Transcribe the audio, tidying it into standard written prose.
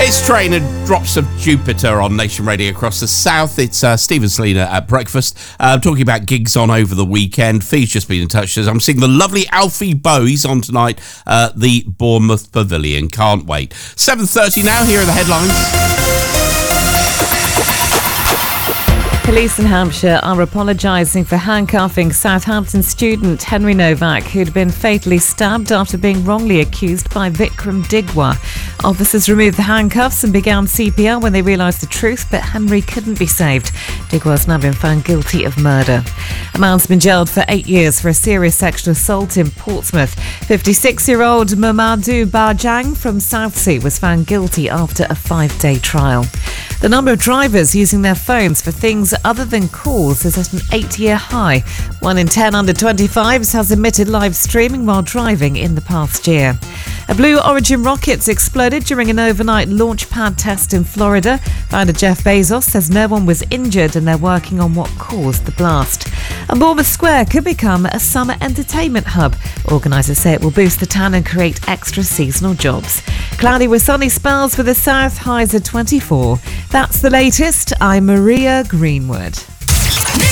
It's Train and Drops of Jupiter on Nation Radio across the south. It's Stephen Selina at breakfast, talking about gigs on over the weekend. Fee's just been in touch. Says, I'm seeing the lovely Alfie Boe. He's on tonight at the Bournemouth Pavilion. Can't wait. 7:30 now. Here are the headlines. Police in Hampshire are apologising for handcuffing Southampton student Henry Novak, who'd been fatally stabbed after being wrongly accused by Vikram Digwa. Officers removed the handcuffs and began CPR when they realised the truth, but Henry couldn't be saved. Digwa's now been found guilty of murder. A man's been jailed for 8 years for a serious sexual assault in Portsmouth. 56-year-old Mamadou Bajang from Southsea was found guilty after a 5-day trial. The number of drivers using their phones for things other than calls is at an 8-year high. 1 in 10 under 25s has admitted live streaming while driving in the past year. A Blue Origin rocket exploded during an overnight launch pad test in Florida. Founder Jeff Bezos says no one was injured and they're working on what caused the blast. And Bournemouth Square could become a summer entertainment hub. Organisers say it will boost the town and create extra seasonal jobs. Cloudy with sunny spells for the south, highs at 24. That's the latest. I'm Maria Greenwood.